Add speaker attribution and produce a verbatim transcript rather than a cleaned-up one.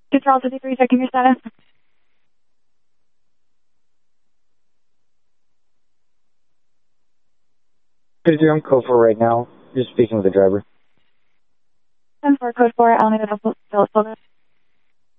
Speaker 1: two Charles fifty-three, checking your status.
Speaker 2: fifty-three, I'm code four right now. Just speaking with the driver.
Speaker 1: ten four, code four, Alameda, Phillips.